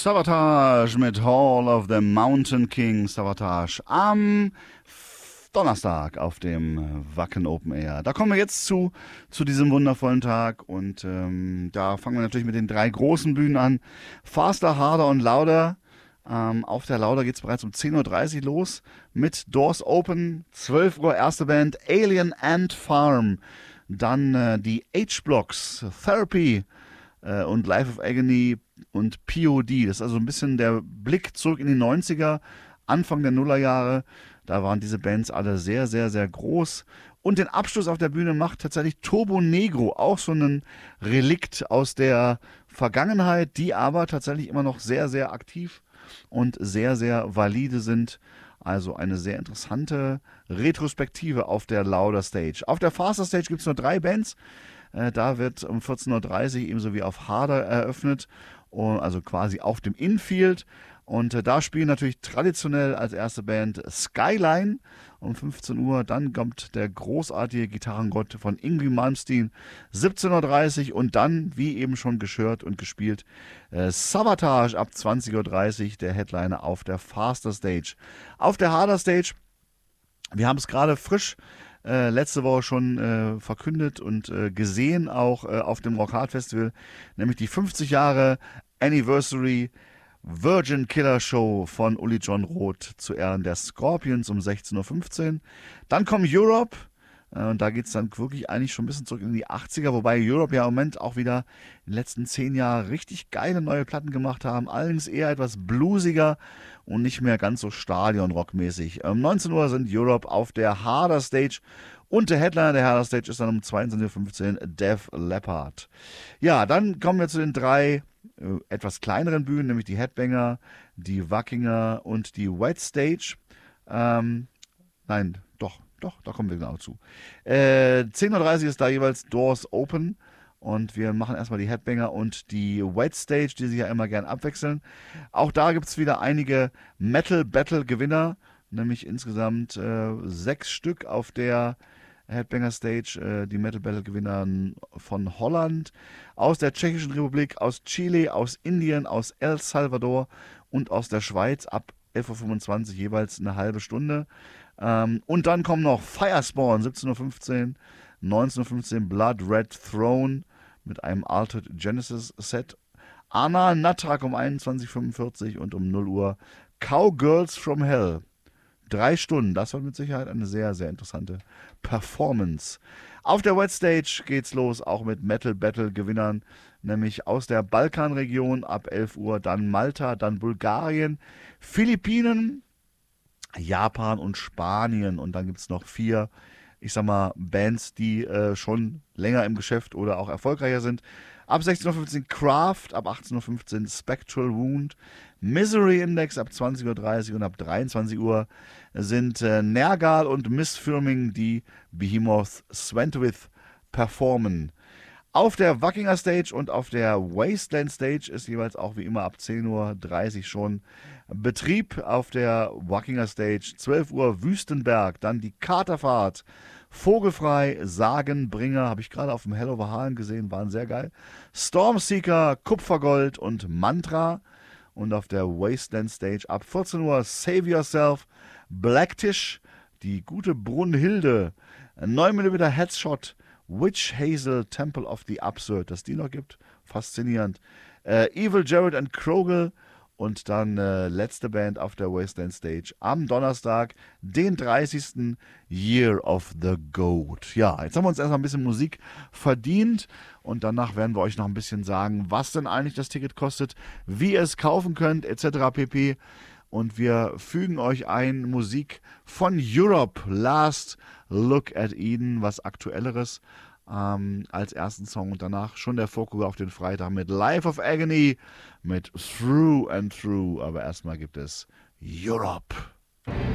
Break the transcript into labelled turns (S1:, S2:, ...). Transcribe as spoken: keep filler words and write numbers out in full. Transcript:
S1: Savatage mit Hall of the Mountain King. Savatage am Donnerstag auf dem Wacken Open Air. Da kommen wir jetzt zu, zu diesem wundervollen Tag und ähm, da fangen wir natürlich mit den drei großen Bühnen an. Faster, Harder und Louder. Ähm, auf der Lauder geht es bereits um zehn Uhr dreißig los mit Doors Open, zwölf Uhr erste Band Alien Ant Farm, dann äh, die H-Blocks, Therapy äh, und Life of Agony und P O D. Das ist also ein bisschen der Blick zurück in die neunziger, Anfang der Nullerjahre. Da waren diese Bands alle sehr, sehr, sehr groß. Und den Abschluss auf der Bühne macht tatsächlich Turbo Negro, auch so ein Relikt aus der Vergangenheit, die aber tatsächlich immer noch sehr, sehr aktiv und sehr, sehr valide sind. Also eine sehr interessante Retrospektive auf der Louder Stage. Auf der Faster Stage gibt es nur drei Bands. Äh, da wird um vierzehn Uhr dreißig ebenso wie auf Harder eröffnet, also quasi auf dem Infield. Und äh, da spielen natürlich traditionell als erste Band Skyline um fünfzehn Uhr. Dann kommt der großartige Gitarrengott von Yngwie Malmsteen, siebzehn Uhr dreißig. Und dann, wie eben schon geschört und gespielt, äh, Savatage ab zwanzig Uhr dreißig, der Headliner auf der Faster Stage. Auf der Harder Stage, wir haben es gerade frisch äh, letzte Woche schon äh, verkündet und äh, gesehen, auch äh, auf dem Rock Hard Festival, nämlich die fünfzig Jahre Anniversary Virgin Killer Show von Uli John Roth zu Ehren der Scorpions um sechzehn Uhr fünfzehn. Dann kommt Europe. Und da geht es dann wirklich eigentlich schon ein bisschen zurück in die achtziger, wobei Europe ja im Moment auch wieder in den letzten zehn Jahren richtig geile neue Platten gemacht haben. Allerdings eher etwas bluesiger und nicht mehr ganz so Stadion-Rockmäßig. Um neunzehn Uhr sind Europe auf der Harder Stage und der Headliner der Harder Stage ist dann um zweiundzwanzig Uhr fünfzehn Def Leppard. Ja, dann kommen wir zu den drei äh, etwas kleineren Bühnen, nämlich die Headbanger, die Wackinger und die Wet Stage. Ähm, nein, doch. Doch, da kommen wir genau zu. Äh, zehn Uhr dreißig ist da jeweils Doors Open und wir machen erstmal die Headbanger und die Wet Stage, die sich ja immer gern abwechseln. Auch da gibt es wieder einige Metal Battle Gewinner, nämlich insgesamt äh, sechs Stück auf der Headbanger Stage. Äh, die Metal Battle Gewinner von Holland, aus der Tschechischen Republik, aus Chile, aus Indien, aus El Salvador und aus der Schweiz ab elf Uhr fünfundzwanzig jeweils eine halbe Stunde. Ähm, und dann kommen noch Firespawn, siebzehn Uhr fünfzehn, neunzehn Uhr fünfzehn Blood Red Throne mit einem Altered Genesis Set. Anal Nattrak um einundzwanzig Uhr fünfundvierzig und um null Uhr Cowgirls from Hell. Drei Stunden, das war mit Sicherheit eine sehr, sehr interessante Performance. Auf der Wet Stage geht's los, auch mit Metal Battle Gewinnern, nämlich aus der Balkanregion ab elf Uhr, dann Malta, dann Bulgarien, Philippinen, Japan und Spanien. Und dann gibt es noch vier, ich sag mal, Bands, die äh, schon länger im Geschäft oder auch erfolgreicher sind. Ab sechzehn Uhr fünfzehn Craft, ab achtzehn Uhr fünfzehn Spectral Wound, Misery Index ab zwanzig Uhr dreißig und ab dreiundzwanzig Uhr sind äh, Nergal und Missfirming, die Behemoth Swantwith performen. Auf der Wackinger Stage und auf der Wasteland Stage ist jeweils auch wie immer ab zehn Uhr dreißig schon Betrieb. Auf der Wackinger Stage zwölf Uhr Wüstenberg, dann die Katerfahrt, Vogelfrei, Sagenbringer, habe ich gerade auf dem Hell Over Halen gesehen, waren sehr geil. Stormseeker, Kupfergold und Mantra. Und auf der Wasteland Stage ab vierzehn Uhr Save Yourself, Blacktish, die gute Brunhilde, neun Millimeter Headshot, Witch Hazel, Temple of the Absurd, dass die noch gibt, faszinierend. Äh, Evil Jared and Krogel und dann äh, letzte Band auf der Wasteland Stage am Donnerstag, den dreißigsten Year of the Goat. Ja, jetzt haben wir uns erstmal ein bisschen Musik verdient und danach werden wir euch noch ein bisschen sagen, was denn eigentlich das Ticket kostet, wie ihr es kaufen könnt, et cetera pp. Und wir fügen euch ein Musik von Europe, Last Look at Eden, was Aktuelleres ähm, als ersten Song und danach schon der Fokus auf den Freitag mit Life of Agony, mit Through and Through. Aber erstmal gibt es Europe.